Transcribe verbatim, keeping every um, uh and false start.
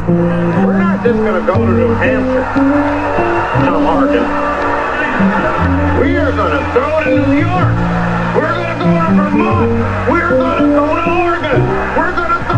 We're not just going to go to New Hampshire, to Oregon. We are going to go to New York. We're going to go to Vermont. We're going to go to Oregon.